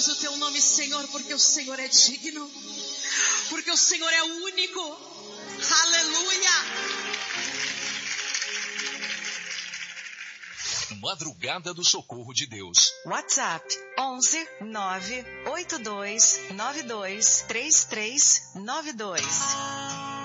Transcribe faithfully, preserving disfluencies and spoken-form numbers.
exaltamos o teu nome, Senhor, porque o Senhor é digno, porque o Senhor é único. Aleluia. Madrugada do Socorro de Deus. WhatsApp onze nove oito dois nove dois três três nove dois.